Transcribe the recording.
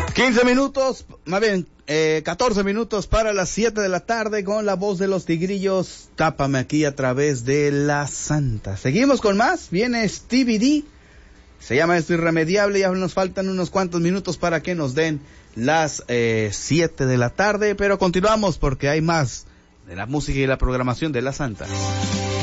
15 minutos, más bien, 14 minutos para las 7 de la tarde con la voz de los Tigrillos. Tápame aquí a través de la Santa. Seguimos con más, viene Stevie D. Se llama esto Irremediable y aún nos faltan unos cuantos minutos para que nos den las 7 de la tarde, pero continuamos porque hay más de la música y la programación de la Santa.